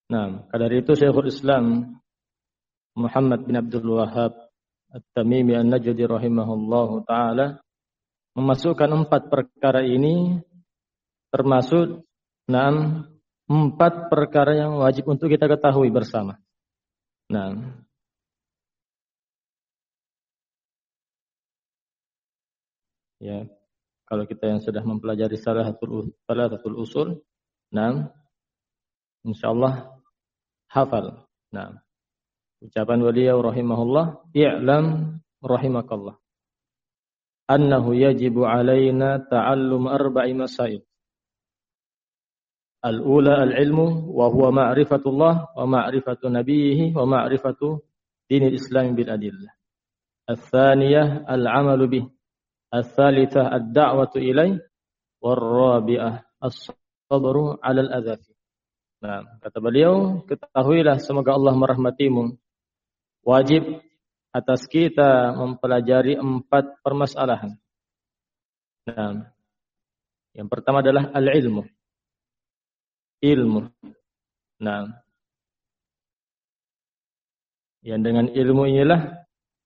Nah, dari itu Syekhul Islam Muhammad bin Abdul Wahhab At-Tamimi An-Najdi rahimahullahu taala memasukkan 4 perkara ini termasuk 4 perkara yang wajib untuk kita ketahui bersama. Nah, ya, kalau kita yang sudah mempelajari salatul usul, nah, insyaallah hafal. Nah, ucapan beliau rahimahullah, i'lam rahimakallah annahu yajibu alaina ta'allum 4 masail. Al-ula al-ilmu wa huwa ma'rifatullah wa ma'rifatu nabiyhi wa ma'rifatu dinil Islam bil adillah. Ats-tsaniyah al-'amalu bih. Ats-tsalitsah ad-da'watu ilaih. War-rabi'ah as-sabru 'alal adza. Nah, kata beliau, ketahuilah semoga Allah merahmatimu. Wajib atas kita mempelajari 4 permasalahan. Nah, yang pertama adalah al-ilmu. Ilmu. Nah, yang dengan ilmu inilah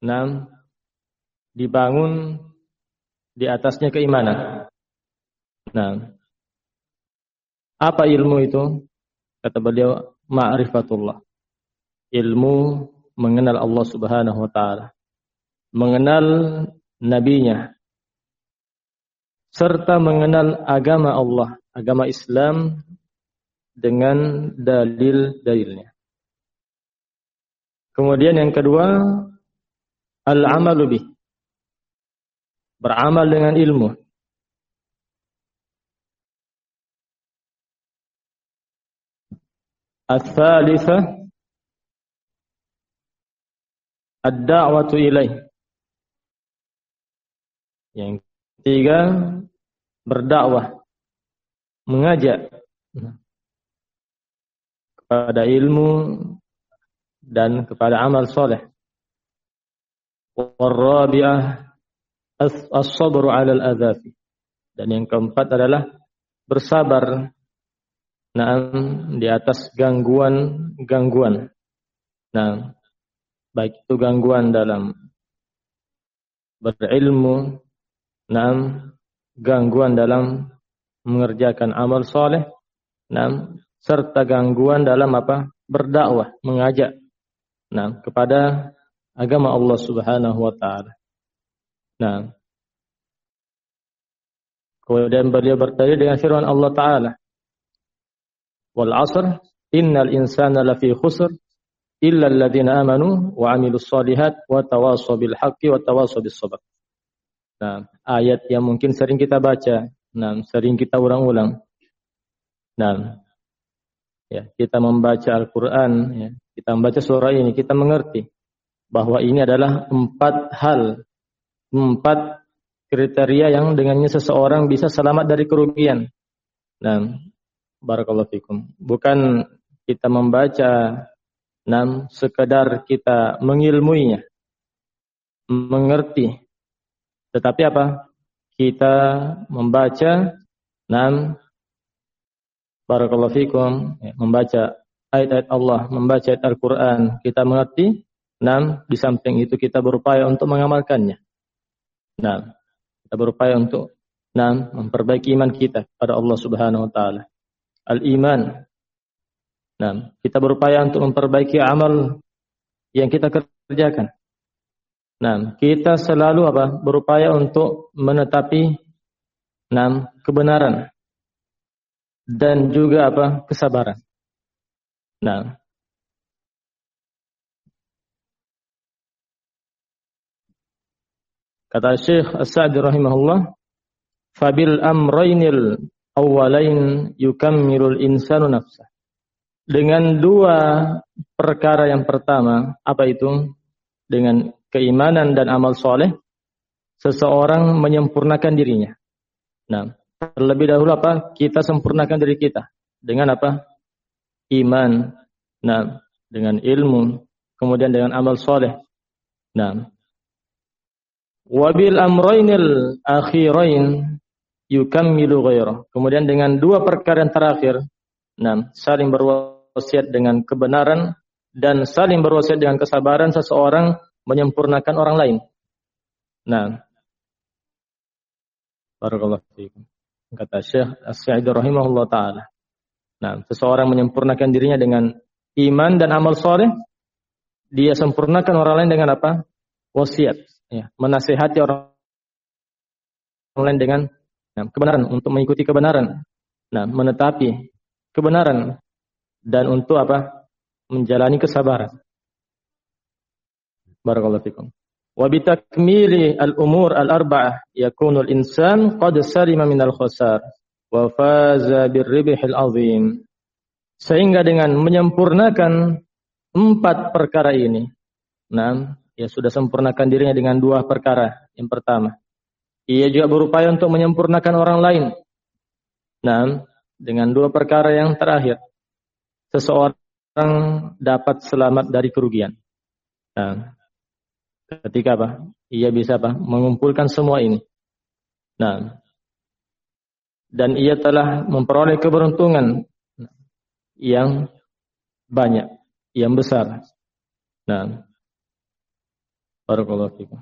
dibangun di atasnya keimanan. Nah, apa ilmu itu? Kata beliau, ma'rifatullah. Ilmu mengenal Allah Subhanahu wa taala, mengenal nabinya, serta mengenal agama Allah, agama Islam dengan dalil-dalilnya. Kemudian yang kedua, al-amalu bih. Beramal dengan ilmu. Ats-tsalitsah ad-da'watu ilaih. Yang ketiga, berdakwah, mengajak kepada ilmu dan kepada amal soleh. War-rabi'ah as-sabru 'alal adzafi. Dan yang keempat adalah bersabar di atas gangguan. Nah, baik itu gangguan dalam berilmu, gangguan dalam mengerjakan amal soleh, serta gangguan dalam berdakwah, mengajak kepada agama Allah Subhanahu wa taala. Nah, kemudian beliau bertanya dengan firman Allah taala, wal 'asr innal insana lafi khusr illa alladziina amanu wa 'amilus shalihat wa tawassaw bil haqqi wa tawassaw bis sabr. Nah, ayat yang mungkin sering kita baca, sering kita ulang-ulang. Nah, ya, kita membaca Al-Qur'an, ya, kita membaca surah ini, kita mengerti bahwa ini adalah 4 hal, 4 kriteria yang dengannya seseorang bisa selamat dari kerugian. Nah, barakallahu fikum. Bukan kita membaca sekedar kita mengilmuinya, mengerti. Tetapi kita membaca barakallahu fikum, membaca ayat-ayat Allah, membaca ayat Al-Qur'an, kita mengerti. Di samping itu kita berupaya untuk mengamalkannya. Kita berupaya untuk memperbaiki iman kita pada Allah Subhanahu wa taala. Al-iman. Kita berupaya untuk memperbaiki amal yang kita kerjakan. Kita selalu berupaya untuk menetapi kebenaran dan juga kesabaran. Kata Syekh As-Sa'di rahimahullah, fabil amraynil awwalain yukammilul insanu nafsah. Dengan 2 perkara yang pertama, apa itu? Dengan keimanan dan amal soleh, seseorang menyempurnakan dirinya. Terlebih dahulu kita sempurnakan diri kita dengan iman, dengan ilmu, kemudian dengan amal soleh. Wabil amraynil akhirain yukammilu ghairah. Kemudian dengan 2 perkara yang terakhir, saling berwasiat dengan kebenaran dan saling berwasiat dengan kesabaran seseorang menyempurnakan orang lain. Nah, barakallahu fiikum. Kata Syekh As-Sa'idi rahimahullah taala. Nah, seseorang menyempurnakan dirinya dengan iman dan amal soleh, dia sempurnakan orang lain dengan apa? Wasiat, ya, menasihati orang lain dengan kebenaran, untuk mengikuti kebenaran. Nah, menetapi kebenaran dan untuk apa? Menjalani kesabaran. Barakallahu fikum. Wa bi takmili al-umur al-arba'ah yakunu al-insan qad salima min al-khusar wa faza bir-ribhil azim. Sehingga dengan menyempurnakan 4 perkara ini, nah, ia sudah sempurnakan dirinya dengan 2 perkara. Yang pertama, ia juga berupaya untuk menyempurnakan orang lain. Nah, dengan 2 perkara yang terakhir, seseorang dapat selamat dari kerugian. Nah, ketika apa? Ia bisa apa? Mengumpulkan semua ini. Nah, dan ia telah memperoleh keberuntungan yang banyak, yang besar. Nah, barakallahu fikum.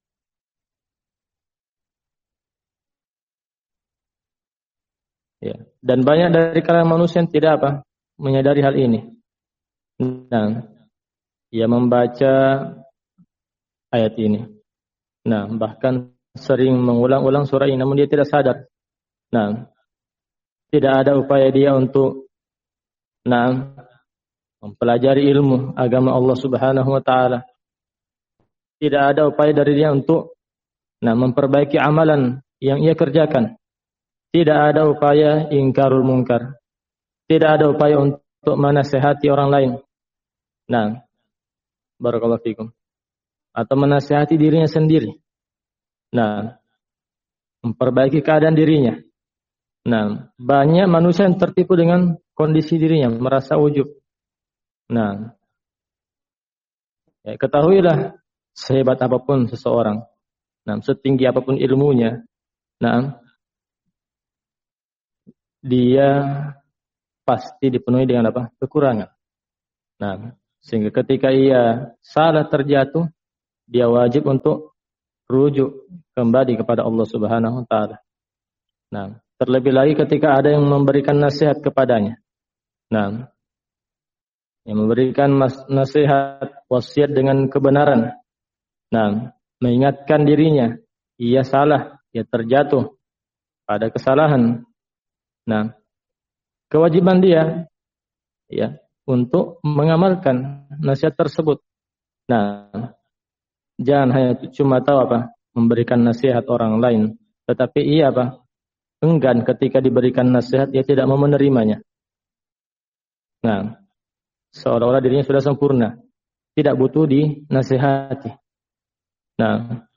Ya, dan banyak dari kalangan manusia yang tidak apa? Menyadari hal ini. Nah, ia membaca ayat ini. Nah, bahkan sering mengulang-ulang surah ini namun dia tidak sadar. Nah, tidak ada upaya dia untuk mempelajari ilmu agama Allah Subhanahu wa taala. Tidak ada upaya dari dia untuk memperbaiki amalan yang ia kerjakan. Tidak ada upaya ingkarul munkar. Tidak ada upaya untuk menasihati orang lain. Nah, barakallahu fikum. Atau menasihati dirinya sendiri. Nah, memperbaiki keadaan dirinya. Nah, banyak manusia yang tertipu dengan kondisi dirinya, merasa ujub. Nah, ya, ketahuilah sehebat apapun seseorang, setinggi apapun ilmunya, dia pasti dipenuhi dengan apa? Kekurangan. Nah, sehingga ketika ia salah terjatuh, dia wajib untuk rujuk kembali kepada Allah Subhanahu wa taala. Nah, terlebih lagi ketika ada yang memberikan nasihat kepadanya. Nah, yang memberikan nasihat, wasiat dengan kebenaran. Nah, mengingatkan dirinya, ia salah, ia terjatuh pada kesalahan. Nah, kewajiban dia ya untuk mengamalkan nasihat tersebut. Nah, jangan hanya cuma tahu memberikan nasihat orang lain, tetapi ia enggan ketika diberikan nasihat, ia tidak mau menerimanya. Nah, seolah-olah dirinya sudah sempurna, tidak butuh dinasihati. Nah,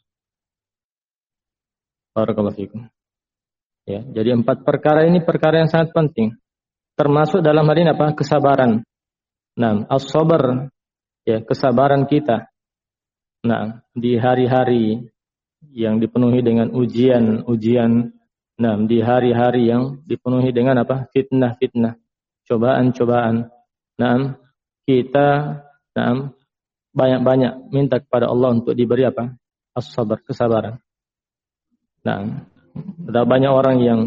barakallahu fikum. Ya, jadi 4 perkara ini perkara yang sangat penting. Termasuk dalam hal ini kesabaran. Nah, as-sabar, ya, kesabaran kita. Nah, di hari-hari yang dipenuhi dengan ujian-ujian. Nah, di hari-hari yang dipenuhi dengan fitnah-fitnah, cobaan-cobaan. Nah, kita banyak-banyak minta kepada Allah untuk diberi as-sabar, kesabaran. Nah, ada banyak orang yang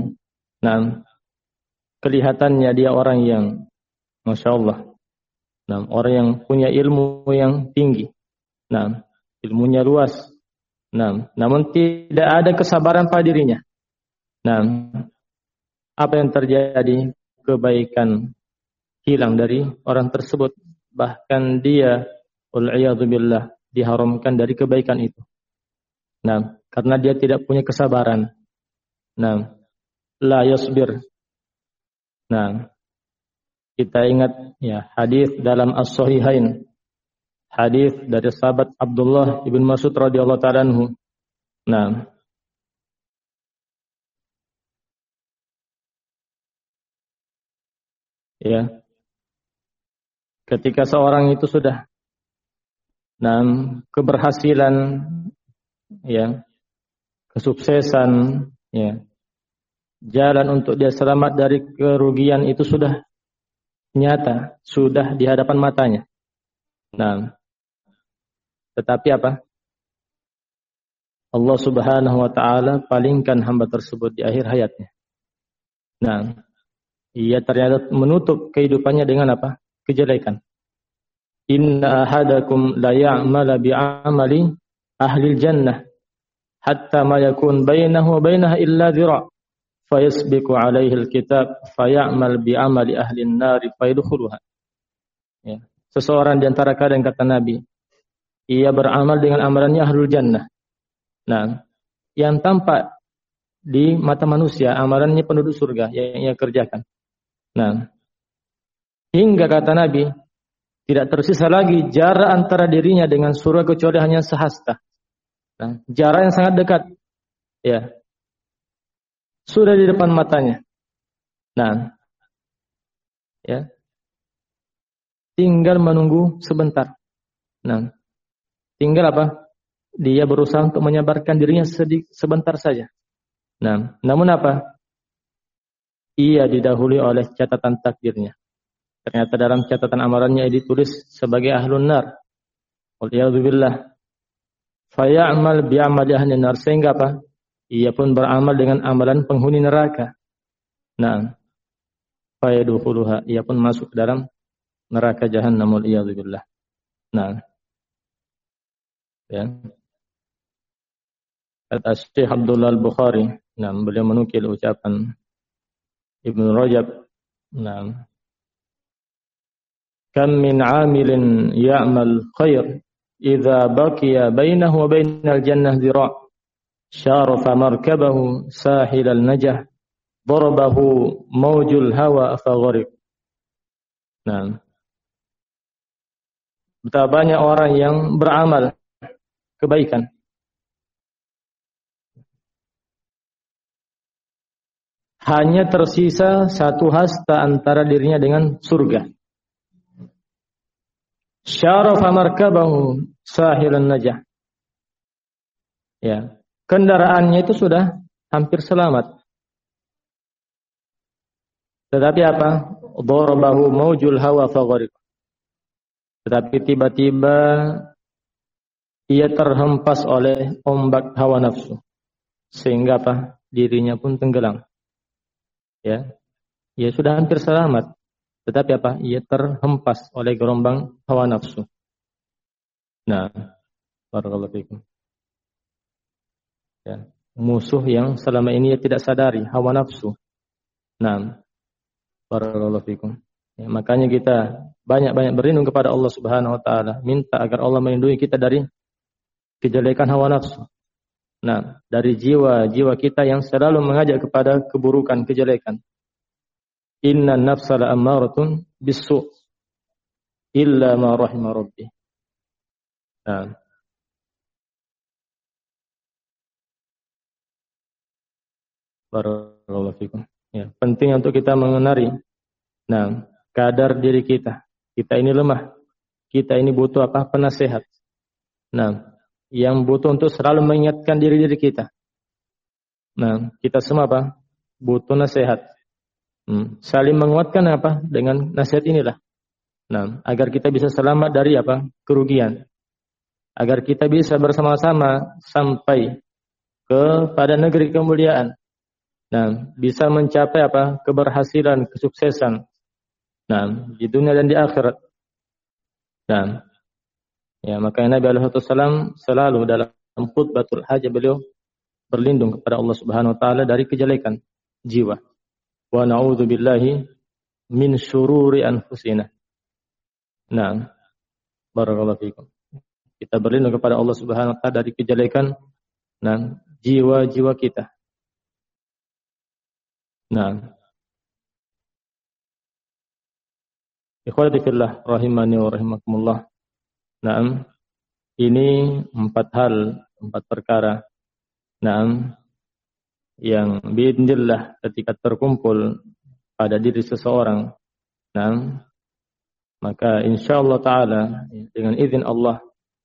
kelihatannya dia orang yang Masya Allah, orang yang punya ilmu yang tinggi, ilmunya luas, namun tidak ada kesabaran pada dirinya. Apa yang terjadi? Kebaikan hilang dari orang tersebut, bahkan dia wal'iyadzubillah diharamkan dari kebaikan itu. Karena dia tidak punya kesabaran. La yasbir. Kita ingat ya hadis dalam As-Sahihain, hadis dari sahabat Abdullah ibn Mas'ud radhiyallahu ta'ala anhu. Ya, ketika seorang itu sudah keberhasilan, ya, kesuksesan, ya, jalan untuk dia selamat dari kerugian itu sudah nyata, sudah di hadapan matanya. Nah, tetapi apa? Allah Subhanahu wa taala palingkan hamba tersebut di akhir hayatnya. Nah, ia ternyata menutup kehidupannya dengan apa? Kejelekan. Inna ahadakum la ya'mala bi'amali ahli jannah hatta ma yakun bainahu wa bainaha illa dhira' fayasbiqu alaihi alkitab faya'mal bi'amali ahli an-nar fayadkhuluha. Ya. Seseorang di antara kalian, kata Nabi, ia beramal dengan amalannya ahlul jannah. Nah, yang tampak di mata manusia amalannya penduduk surga yang ia kerjakan. Nah, hingga kata Nabi, tidak tersisa lagi jarak antara dirinya dengan surga kecuali hanya sehasta. Nah, jarak yang sangat dekat. Ya. Sudah di depan matanya. Nah, ya. Tinggal menunggu sebentar. Nah, tinggal apa? Dia berusaha untuk menyabarkan dirinya sebentar saja. Nah, namun apa? Ia didahului oleh catatan takdirnya. Ternyata dalam catatan amalannya ditulis sebagai ahlun nar. Waliyadzubillah. Faya'mal bi'amali ahli nar. Sehingga apa? Ia pun beramal dengan amalan penghuni neraka. Nah, fayadkhuluha. Ia pun masuk ke dalam neraka jahannam. Waliyadzubillah. Nah, ya. Kata Syekh Abdullah Al-Bukhari. Nah, beliau menukil ucapan Ibnu Rajab. Nah, kam min 'amilin ya'mal khair idza baqiya bainahu wa bainal jannah dhira' syarafa markabahu sahilal najah darabahu mawjul hawa fagharib. Nah, betapa banyak orang yang beramal kebaikan, hanya tersisa satu hasta antara dirinya dengan surga. Syarafa markabahu sahilan najah. Ya, kendaraannya itu sudah hampir selamat. Tetapi apa? Darabahu mawjul hawa fagharib. Tetapi tiba-tiba ia terhempas oleh ombak hawa nafsu. Sehingga apa? Dirinya pun tenggelam. Ya. Ia sudah hampir selamat. Tetapi apa? Ia terhempas oleh gelombang hawa nafsu. Nah, barakallahu fikum. Ya, musuh yang selama ini ia tidak sadari, hawa nafsu. Nah, barakallahu fikum. Ya, makanya kita banyak-banyak berlindung kepada Allah Subhanahu wa taala, minta agar Allah melindungi kita dari kejelekan hawa nafsu. Nah, dari jiwa-jiwa kita yang selalu mengajak kepada keburukan, kejelekan. Inna nafsa la'ammaratun bis-su' illa ma rahima rabbi. Nah. Barakallahu fikum. Ya, penting untuk kita mengenali kadar diri kita. Kita ini lemah. Kita ini butuh apa? Penasehat. Yang butuh untuk selalu mengingatkan diri-diri kita. Kita semua apa? Butuh nasihat. Saling menguatkan apa? Dengan nasihat inilah. Agar kita bisa selamat dari apa? Kerugian. Agar kita bisa bersama-sama sampai kepada negeri kemuliaan. Bisa mencapai apa? Keberhasilan, kesuksesan. Di dunia dan di akhirat. Ya, makanya Nabi SAW selalu dalam khutbatul hajah beliau berlindung kepada Allah Subhanahu wa taala dari kejelekan jiwa. Wa na'udzu billahi min syururi anfusina. Barakallahu fikum. Kita berlindung kepada Allah Subhanahu wa taala dari kejelekan jiwa-jiwa kita. Ikhwati fillah rahimani wa rahimakumullah. Ini 4 perkara. Yang biidznillah ketika terkumpul pada diri seseorang. Maka insyaallah taala dengan izin Allah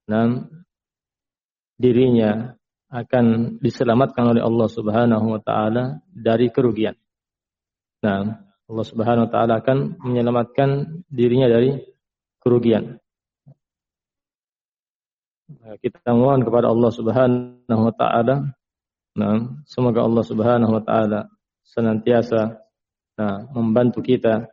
dirinya akan diselamatkan oleh Allah Subhanahu wa taala dari kerugian. Allah Subhanahu wa taala akan menyelamatkan dirinya dari kerugian. Kita mohon kepada Allah Subhanahu wa taala, semoga Allah Subhanahu wa taala senantiasa membantu kita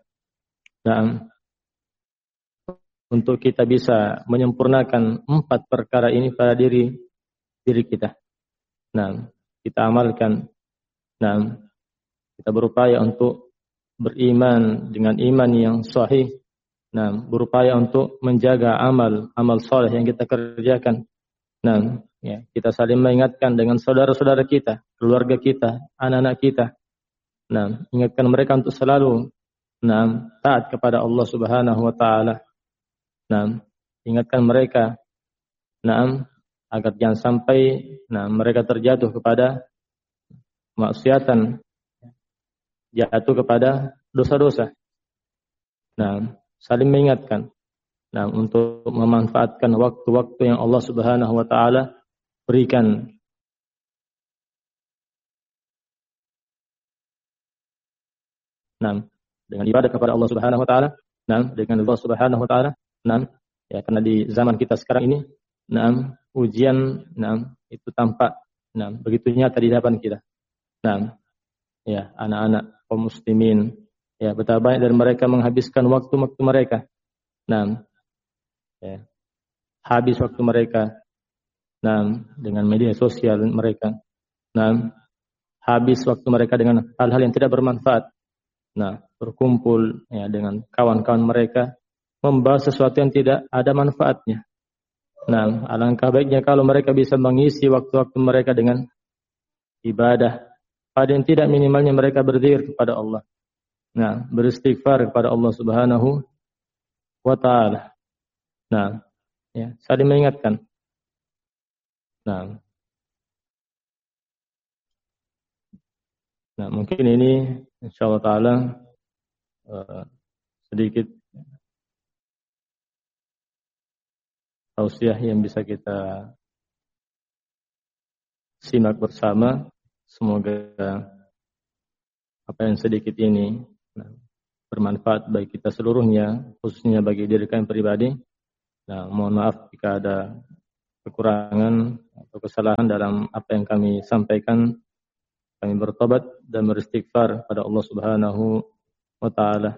untuk kita bisa menyempurnakan 4 perkara ini pada diri kita. Kita amalkan. Kita berupaya untuk beriman dengan iman yang sahih. Berupaya untuk menjaga amal soleh yang kita kerjakan. Kita saling mengingatkan dengan saudara-saudara kita, keluarga kita, anak-anak kita. Ingatkan mereka untuk selalu taat kepada Allah Subhanahu wa taala. Ingatkan mereka agar jangan sampai mereka terjatuh kepada maksiatan, jatuh kepada dosa-dosa. Saling mengingatkan untuk memanfaatkan waktu-waktu yang Allah Subhanahu wa taala berikan. Dengan ibadah kepada Allah Subhanahu wa taala, dengan Allah Subhanahu wa taala, karena di zaman kita sekarang ini, ujian itu tampak begitu nyata di hadapan kita. Anak-anak kaum muslimin, betapa banyak dari mereka menghabiskan waktu-waktu mereka. Habis waktu mereka dengan media sosial mereka. Habis waktu mereka dengan hal-hal yang tidak bermanfaat. Berkumpul dengan kawan-kawan mereka membahas sesuatu yang tidak ada manfaatnya. Alangkah baiknya kalau mereka bisa mengisi waktu-waktu mereka dengan ibadah. Pada yang tidak minimalnya mereka berzikir kepada Allah. Beristighfar kepada Allah Subhanahu wa taala. Saling mengingatkan. Mungkin ini insyaallah taala sedikit tausiah yang bisa kita simak bersama. Semoga apa yang sedikit ini bermanfaat bagi kita seluruhnya, khususnya bagi diri kami pribadi. Mohon maaf jika ada kekurangan atau kesalahan dalam apa yang kami sampaikan. Kami bertobat dan beristighfar pada Allah Subhanahu wa taala.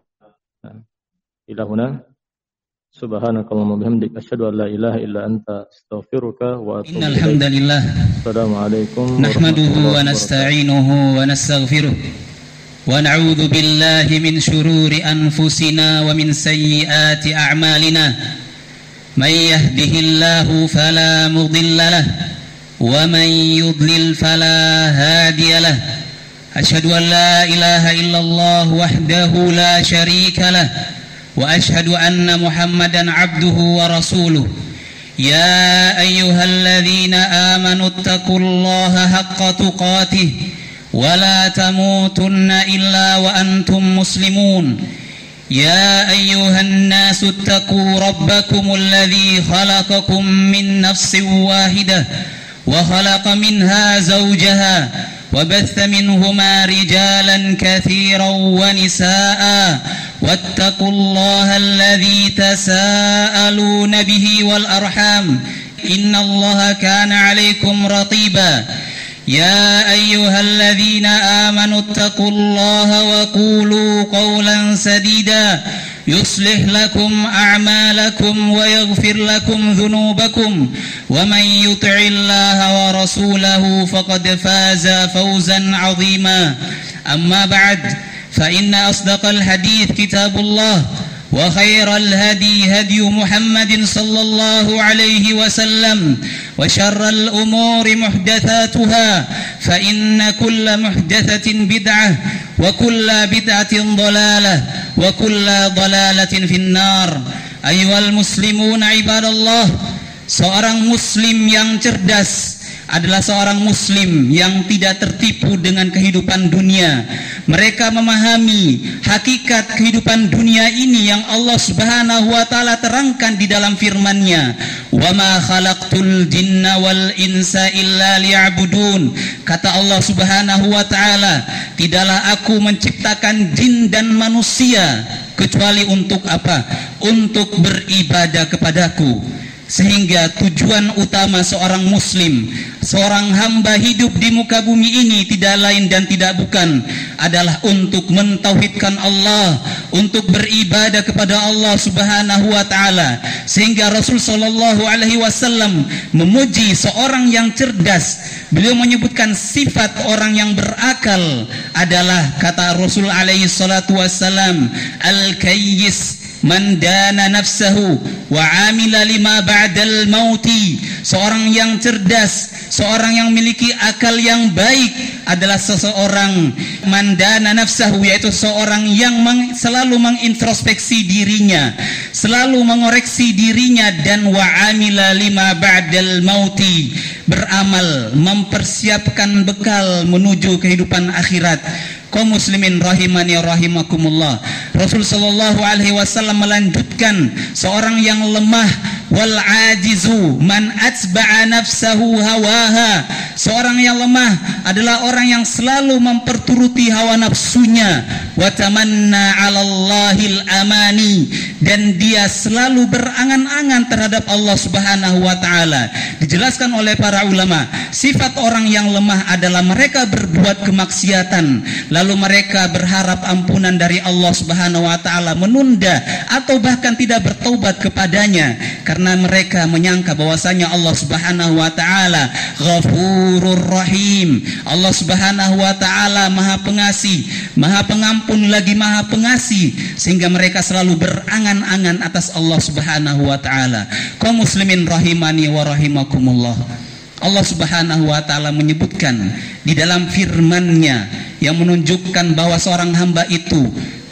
Ilahuna subhanakallahumma bihamdika asyhadu an la ilaha illa anta astaghfiruka wa atubu ilaik. Innal hamdalillah. Assalamualaikum nahmaduhu wa nasta'inuhu wa nastaghfiruh. Wa na'udzu billahi min shururi anfusina wa min sayyiati a'malina. May yahdihillahu fala mudilla lahu ومن يضلل فلا هادي له أشهد أن لا إله إلا الله وحده لا شريك له وأشهد أن محمدا عبده ورسوله يا أيها الذين آمنوا اتقوا الله حق تقاته ولا تموتن إلا وأنتم مسلمون يا أيها الناس اتقوا ربكم الذي خلقكم من نفس واحدة وخلق منها زوجها وبث منهما رجالا كثيرا ونساء واتقوا الله الذي تساءلون به والأرحام إن الله كان عليكم رقيبا يا أيها الذين آمنوا اتقوا الله وقولوا قولا سديدا يصلح لكم أعمالكم ويغفر لكم ذنوبكم ومن يطع الله ورسوله فقد فاز فوزا عظيما أما بعد فإن أصدق الحديث كتاب الله وخير الهدي هدي محمد صلى الله عليه وسلم وشر الأمور محدثاتها فإن كل محدثة بدعة وكل بدعة ضلالة وكل ضلالة في النار. أيها المسلمون عباد الله, seorang muslim yang cerdas adalah seorang muslim yang tidak tertipu dengan kehidupan dunia. Mereka memahami hakikat kehidupan dunia ini yang Allah Subhanahu wa taala terangkan di dalam firman-Nya, "Wa ma khalaqtul jinna wal insa illa liya'budun." Kata Allah Subhanahu wa taala, tidaklah aku menciptakan jin dan manusia kecuali untuk apa? Untuk beribadah kepadaku. Sehingga tujuan utama seorang muslim, seorang hamba hidup di muka bumi ini tidak lain dan tidak bukan adalah untuk mentauhidkan Allah, untuk beribadah kepada Allah Subhanahu wa taala. Sehingga Rasul sallallahu alaihi wasallam memuji seorang yang cerdas. Beliau menyebutkan sifat orang yang berakal adalah, kata Rasul alaihi salatu wasallam, al-kayyis man dana nafsahu wa amila lima ba'dal mauti. Seorang yang cerdas, seorang yang memiliki akal yang baik adalah seseorang man dana nafsahu, yaitu seorang yang selalu mengintrospeksi dirinya, selalu mengoreksi dirinya, dan wa amila lima ba'dal mauti, beramal mempersiapkan bekal menuju kehidupan akhirat. Kaum muslimin rahimani rahimakumullah. Rasul sallallahu alaihi wasallam melanjutkan, seorang yang lemah, wal ajizu man atba'a nafsahu hawaha. Seorang yang lemah adalah orang yang selalu memperturuti hawa nafsunya, wa tamanna 'alallahil amani, dan dia selalu berangan-angan terhadap Allah Subhanahu wa taala. Dijelaskan oleh para ulama, sifat orang yang lemah adalah mereka berbuat kemaksiatan, lalu mereka berharap ampunan dari Allah Subhanahu wa taala, menunda atau bahkan tidak bertaubat kepadanya karena mereka menyangka bahwasanya Allah Subhanahu wa taala Ghafurur Rahim. Allah Subhanahu wa taala Maha Pengasih, Maha Pengampun lagi Maha Pengasih, sehingga mereka selalu berangan-angan atas Allah Subhanahu wa taala. Kaum muslimin rahimani wa rahimakumullah. Allah Subhanahu wa taala menyebutkan di dalam firman-Nya yang menunjukkan bahwa seorang hamba itu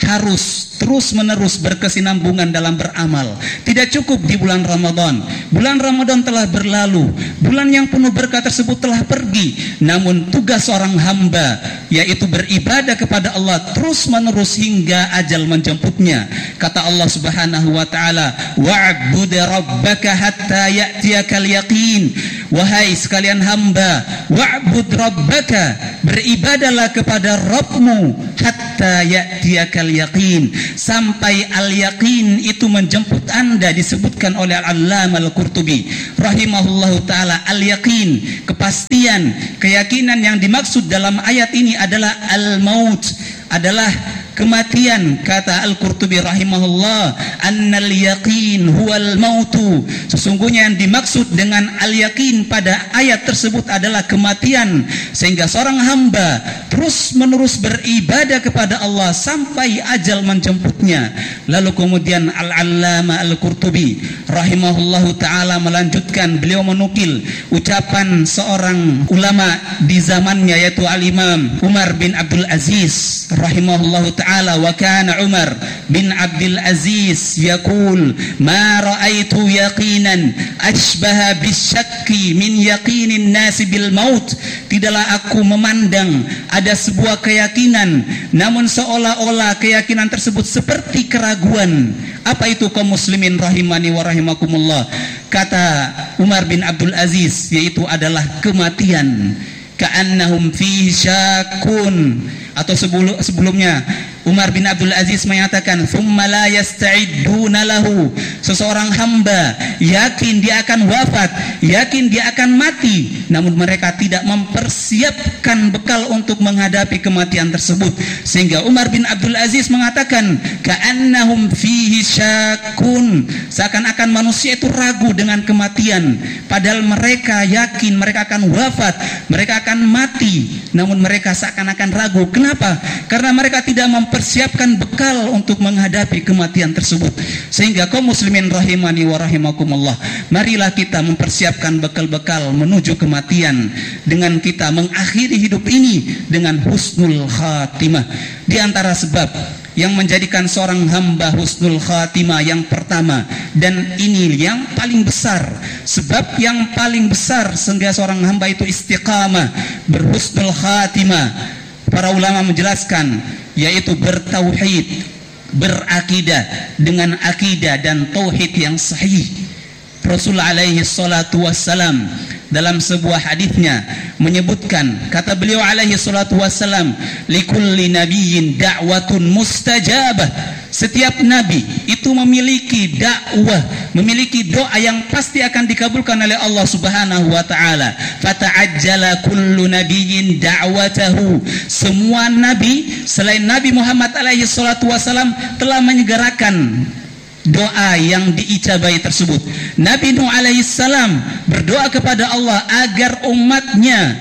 harus terus-menerus berkesinambungan dalam beramal. Tidak cukup di bulan Ramadan. Bulan Ramadan telah berlalu, bulan yang penuh berkah tersebut telah pergi. Namun tugas seorang hamba yaitu beribadah kepada Allah terus-menerus hingga ajal menjemputnya. Kata Allah Subhanahu wa taala, "Wa'bud rabbaka hatta ya'tiyakal yaqin." Wahai sekalian hamba, wa'bud rabbaka, beribadahlah kepada Rabbmu hatta ya'tiyakal yaqin, sampai al-yaqin itu menjemput Anda. Disebutkan oleh Al-Allamah Al-Qurtubi rahimahullahu taala, al-yaqin, kepastian, keyakinan yang dimaksud dalam ayat ini adalah al-maut, adalah kematian. Kata Al-Qurtubi rahimahullah, annal yaqin huwal mautu, sesungguhnya yang dimaksud dengan al-yaqin pada ayat tersebut adalah kematian. Sehingga seorang hamba terus menerus beribadah kepada Allah sampai ajal menjemputnya. Lalu kemudian Al-Allamah Al-Qurtubi rahimahullahu taala melanjutkan, beliau menukil ucapan seorang ulama di zamannya, yaitu Al-Imam Umar bin Abdul Aziz rahimahullahu ta'ala, wa kana Umar bin Abdul Aziz yaqul, ma ra'aitu yaqinan ashbaha bisyakki min yaqinin nasi bil maut. Tidaklah aku memandang ada sebuah keyakinan, namun seolah-olah keyakinan tersebut seperti keraguan. Apa itu kaum muslimin rahimani wa rahimakumullah? Kata Umar bin Abdul Aziz, yaitu adalah kematian. Ka'annahum fi syakun, atau sebelumnya Umar bin Abdul Aziz menyatakan, "Tsumma la yasta'idduna lahu." Seseorang hamba yakin dia akan wafat, yakin dia akan mati, namun mereka tidak mempersiapkan bekal untuk menghadapi kematian tersebut. Sehingga Umar bin Abdul Aziz mengatakan, "Ka'annahum fihi syakun." Seakan-akan manusia itu ragu dengan kematian, padahal mereka yakin mereka akan wafat, mereka akan mati, namun mereka seakan-akan ragu. Kenapa? Karena mereka tidak mempersiapkan bekal untuk menghadapi kematian tersebut. Sehingga kaum muslimin rahimani wa rahimakumullah, marilah kita mempersiapkan bekal-bekal menuju kematian dengan kita mengakhiri hidup ini dengan husnul khatimah. Di antara sebab yang menjadikan seorang hamba husnul khatimah yang pertama, dan ini yang paling besar, sebab yang paling besar sehingga seorang hamba itu istiqamah, berhusnul khatimah. Para ulama menjelaskan, yaitu bertauhid, berakidah dengan akidah dan tauhid yang sahih. Rasul alaihi salatu wassalam dalam sebuah hadisnya menyebutkan, kata beliau alaihi salatu wassalam, likulli nabiyyin da'watun mustajabah. Setiap nabi itu memiliki dakwah, memiliki doa yang pasti akan dikabulkan oleh Allah Subhanahu wa taala. Fata'ajjala kullu nabiyyin da'watahu. Semua nabi selain Nabi Muhammad alaihi salatu wassalam telah menyegerakan doa yang diijabahi tersebut. Nabi Nuh alaihissalam berdoa kepada Allah agar umatnya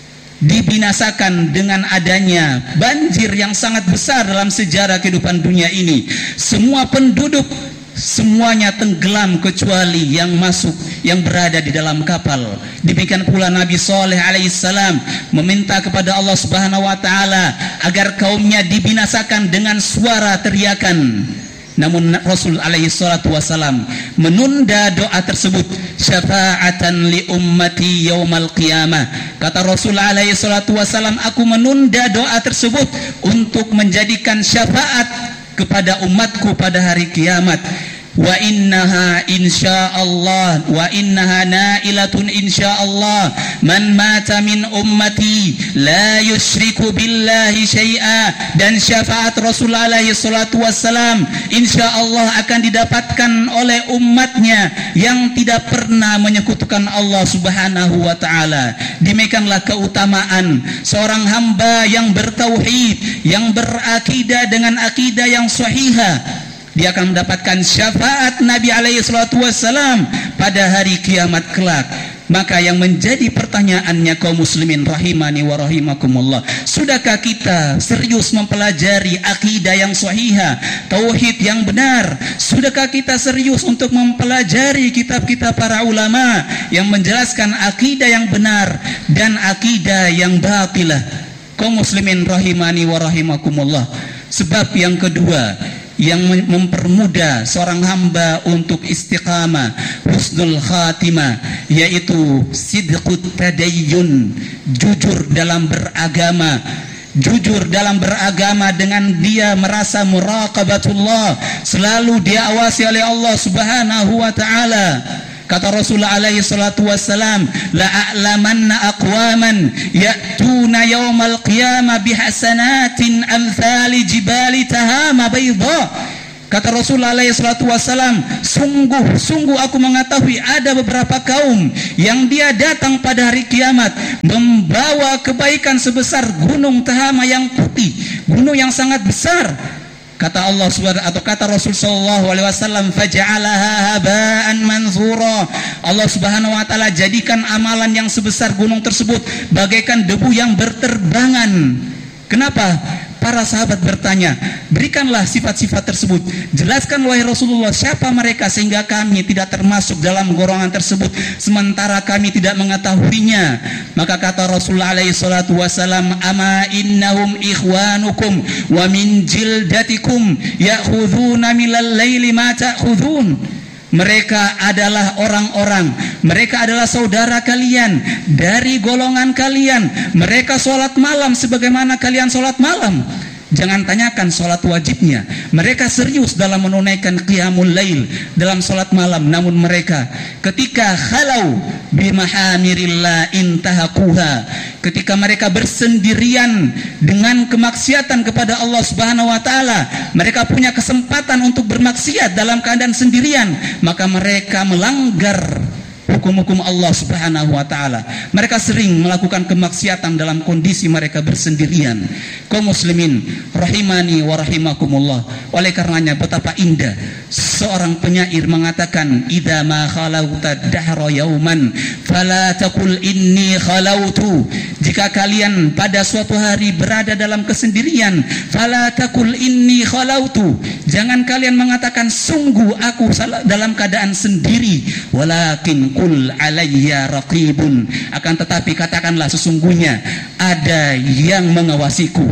dibinasakan dengan adanya banjir yang sangat besar dalam sejarah kehidupan dunia ini. Semua penduduk semuanya tenggelam kecuali yang masuk, yang berada di dalam kapal. Demikian pula Nabi Saleh alaihissalam meminta kepada Allah Subhanahu wa taala agar kaumnya dibinasakan dengan suara teriakan. Namun Rasul alaihi salatu wasalam menunda doa tersebut, syafa'atan li ummati yaumal qiyamah. Kata Rasul alaihi salatu wasalam, aku menunda doa tersebut untuk menjadikan syafaat kepada umatku pada hari kiamat. Wa innaha insyaallah wa innaha nailatun insyaallah man mata min ummati la yusyriku billahi syai'a. Dan syafaat Rasul alaihi salatu wassalam insyaallah akan didapatkan oleh umatnya yang tidak pernah menyekutukan Allah Subhanahu wa taala. Demikianlah keutamaan seorang hamba yang bertauhid, yang berakidah dengan akidah yang sahihah. Dia akan mendapatkan syafaat Nabi alaihi salatu wassalam pada hari kiamat kelak. Maka yang menjadi pertanyaannya kaum muslimin rahimani wa rahimakumullah, sudahkah kita serius mempelajari akidah yang sahihah, tauhid yang benar? Sudahkah kita serius untuk mempelajari kitab-kitab para ulama yang menjelaskan akidah yang benar dan akidah yang batilah? Kaum muslimin rahimani wa rahimakumullah. Sebab yang kedua yang mempermudah seorang hamba untuk istiqamah, husnul khatimah, yaitu sidqut tadayyun, jujur dalam beragama. Jujur dalam beragama dengan dia merasa muraqabatullah, selalu diawasi oleh Allah Subhanahu wa taala. Kata Rasulullah alaihi salatu wassalam, la'alamanna aqwaman ya'tuna yawmal qiyamah bihasanatin amthali jibali tahama bayda. Kata Rasulullah alaihi salatu wassalam, sungguh aku mengetahui ada beberapa kaum yang dia datang pada hari kiamat membawa kebaikan sebesar gunung Tahama yang putih, gunung yang sangat besar. Kata Allah Subhanahu atau kata Rasul sallallahu alaihi wasallam, faja'alaha haba'an manthura. Allah Subhanahu wa taala jadikan amalan yang sebesar gunung tersebut bagaikan debu yang berterbangan. Kenapa? Para sahabat bertanya, berikanlah sifat-sifat tersebut. Jelaskan wahai Rasulullah, siapa mereka sehingga kami tidak termasuk dalam golongan tersebut sementara kami tidak mengetahuinya. Maka kata Rasulullah alaihi salatu wasalam, ama innahum ikhwanukum wa min jildatikum ya'khudhuna minal laili ma ta'khudhun. Mereka adalah orang-orang, mereka adalah saudara kalian dari golongan kalian. Mereka sholat malam sebagaimana kalian sholat malam. Jangan tanyakan sholat wajibnya. Mereka serius dalam menunaikan qiyamul lail, dalam sholat malam. Namun mereka ketika khalau bimahamirillah intahakuha, ketika mereka bersendirian dengan kemaksiatan kepada Allah Subhanahu wa taala, mereka punya kesempatan untuk bermaksiat dalam keadaan sendirian, maka mereka melanggar hukum-hukum Allah Subhanahu wa taala. Mereka sering melakukan kemaksiatan dalam kondisi mereka bersendirian. Kaum muslimin rahimani wa rahimakumullah. Oleh karenanya betapa indah seorang penyair mengatakan, idza ma khalauta dahra yauman fala taqul inni khalautu. Jika kalian pada suatu hari berada dalam kesendirian, fala taqul inni khalautu. Jangan kalian mengatakan sungguh aku dalam keadaan sendiri, walakin qul alayya raqibun. Akan tetapi katakanlah sesungguhnya ada yang mengawasiku.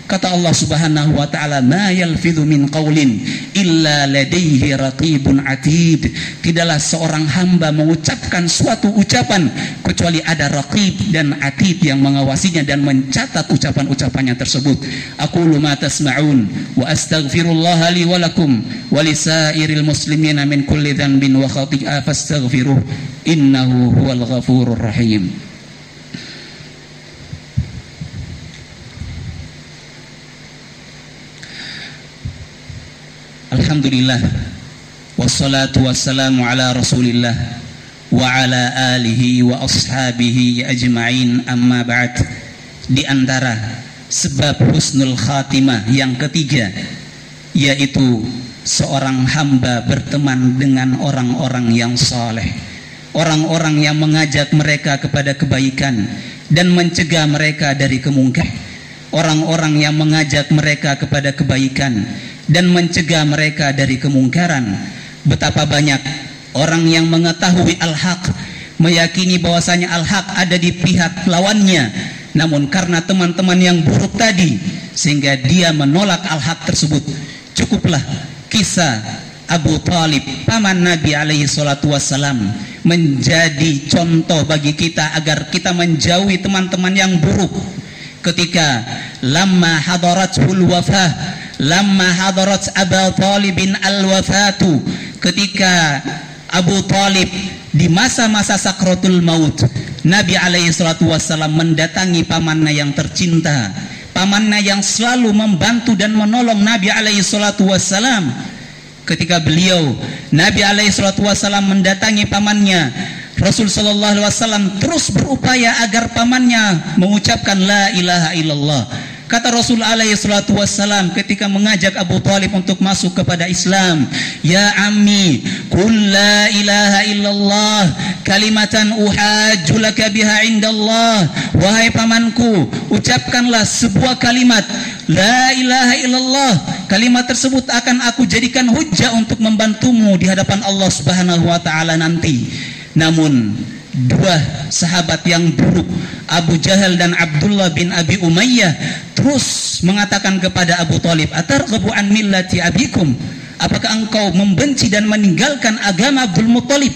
Kata Allah Subhanahu wa taala, "Ma yalfidhu min qaulin illa ladaihi raqibun atid." Tidaklah seorang hamba mengucapkan suatu ucapan kecuali ada raqib dan atid yang mengawasinya dan mencatat ucapan-ucapannya tersebut. Aqulu ma tasma'un wa astaghfirullah li wa lakum wa lisairil muslimina min kulli dhanbin wa khati'ah fastaghfiruh innahu huwal ghafurur rahim. Alhamdulillah, wassalatu wassalamu ala rasulillah wa ala alihi wa ashabihi ajma'in, amma ba'd. Di antara sebab husnul khatimah yang ketiga, yaitu seorang hamba berteman dengan orang-orang yang saleh, orang-orang yang mengajak mereka kepada kebaikan dan mencegah mereka dari kemungkaran, orang-orang yang mengajak mereka kepada kebaikan dan mencegah mereka dari kemungkaran. Betapa banyak orang yang mengetahui al-haq, meyakini bahwasanya al-haq ada di pihak lawannya, namun karena teman-teman yang buruk tadi sehingga dia menolak al-haq tersebut. Cukuplah kisah Abu Talib, paman Nabi alaihi salatu wassalam, menjadi contoh bagi kita agar kita menjauhi teman-teman yang buruk. Ketika lamma hadaratul wafah, lamma hadarat Abu Talibin al-wafatu, ketika Abu Talib di masa-masa sakratul maut, Nabi alaihi salatu wassalam mendatangi pamannya yang tercinta, pamannya yang selalu membantu dan menolong Nabi alaihi salatu wassalam. Ketika beliau, Nabi alaihi salatu wassalam mendatangi pamannya, Rasul sallallahu alaihi wasallam terus berupaya agar pamannya mengucapkan la ilaha illallah. Kata Rasul alaihi salatu wassalam ketika mengajak Abu Talib untuk masuk kepada Islam, "Ya ammi, qul la ilaha illallah kalimatan uhajju laka biha indallah." Wahai pamanku, ucapkanlah sebuah kalimat la ilaha illallah. Kalimat tersebut akan aku jadikan hujjah untuk membantumu di hadapan Allah Subhanahu wa taala nanti. Namun dua sahabat yang buruk, Abu Jahal dan Abdullah bin Abi Umayyah, terus mengatakan kepada Abu Talib, "Atarghabu an millati abikum?" Apakah engkau membenci dan meninggalkan agama Abdul Muttalib?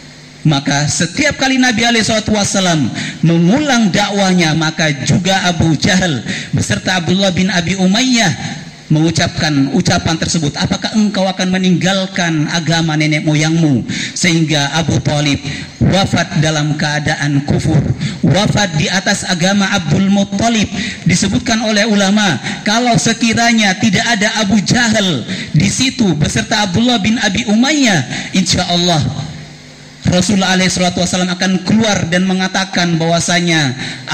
Maka setiap kali Nabi SAW mengulang dakwahnya, maka juga Abu Jahal beserta Abdullah bin Abi Umayyah mengucapkan ucapan tersebut, "Apakah engkau akan meninggalkan agama nenek moyangmu?" Sehingga Abu Talib wafat dalam keadaan kufur, wafat di atas agama Abdul Muttalib. Disebutkan oleh ulama, kalau sekiranya tidak ada Abu Jahal di situ beserta Abdullah bin Abi Umayyah, insya Allah Rasulullah SAW akan keluar dan mengatakan bahwasanya